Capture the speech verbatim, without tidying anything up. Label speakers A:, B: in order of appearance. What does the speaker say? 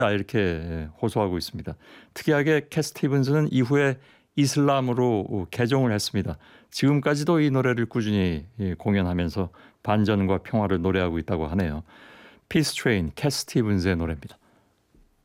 A: 이렇게 호소하고 있습니다. 특이하게 캣 스티븐스는 이후에 이슬람으로 개종을 했습니다. 지금까지도 이 노래를 꾸준히 공연하면서 반전과 평화를 노래하고 있다고 하네요. 피스 트레인, 캣 스티븐스의 노래입니다.